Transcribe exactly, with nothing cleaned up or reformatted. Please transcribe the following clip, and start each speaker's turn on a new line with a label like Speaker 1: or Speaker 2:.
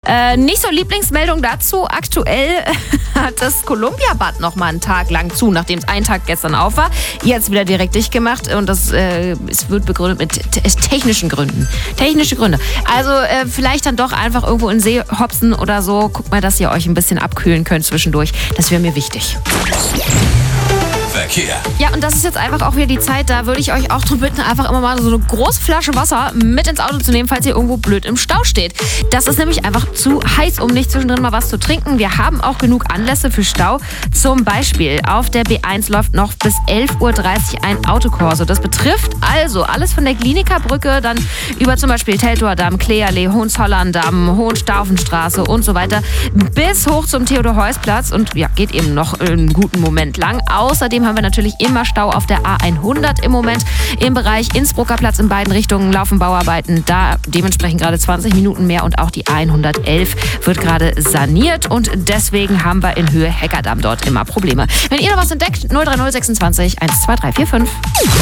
Speaker 1: Äh, nicht so Lieblingsmeldung dazu. Aktuell hat das Columbia-Bad noch mal einen Tag lang zu, nachdem es einen Tag gestern auf war. Jetzt wieder direkt dicht gemacht und das äh, es wird begründet mit te- technischen Gründen. Technische Gründe. Also äh, vielleicht dann doch einfach irgendwo in den See hopsen oder so. Guckt mal, dass ihr euch ein bisschen abkühlen könnt zwischendurch. Das wäre mir wichtig.
Speaker 2: Verkehr.
Speaker 1: Ja, und das ist jetzt einfach auch wieder die Zeit, da würde ich euch auch darum bitten, einfach immer mal so eine große Flasche Wasser mit ins Auto zu nehmen, falls ihr irgendwo blöd im Stau steht. Das ist nämlich einfach zu heiß, um nicht zwischendrin mal was zu trinken. Wir haben auch genug Anlässe für Stau. Zum Beispiel auf der B eins läuft noch bis elf Uhr dreißig ein Autokorso. Das betrifft also alles von der Klinikerbrücke, dann über zum Beispiel Teltower Damm, Klee-Allee, Hohenzollern-Damm, Hohenstaufenstraße und so weiter, bis hoch zum Theodor-Heuss-Platz und ja, geht eben noch einen guten Moment lang. Außerdem haben wir natürlich immer Stau auf der A hundert im Moment. Im Bereich Innsbrucker Platz in beiden Richtungen laufen Bauarbeiten. Da dementsprechend gerade zwanzig Minuten mehr und auch die A hundertelf wird gerade saniert und deswegen haben wir in Höhe Heckerdamm dort immer Probleme. Wenn ihr noch was entdeckt, null drei null sechsundzwanzig eins zwei drei vier fünf.